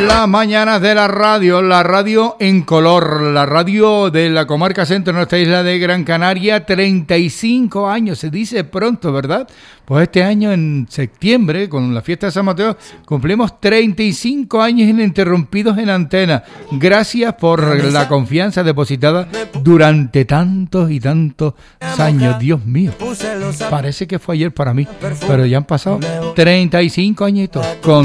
Las mañanas de la radio en color, la radio de la comarca centro de nuestra isla de Gran Canaria, 35 años, se dice pronto, ¿verdad? Pues este año en septiembre, con la fiesta de San Mateo, cumplimos 35 años ininterrumpidos en antena. Gracias por la confianza depositada durante tantos y tantos años, Dios mío. Parece que fue ayer para mí, pero ya han pasado 35 añitos con